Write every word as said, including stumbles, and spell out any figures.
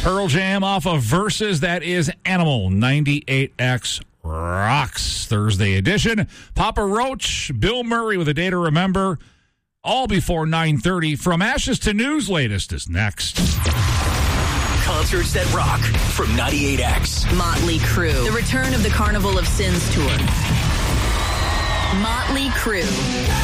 Pearl Jam off of Versus. That is Animal. ninety-eight X rocks. Thursday edition. Papa Roach, Bill Murray with A Day to Remember. All before nine thirty. From Ashes to News, latest is next. Concerts that rock from ninety-eight X. Motley Crue. The return of the Carnival of Sins tour. Motley Crue.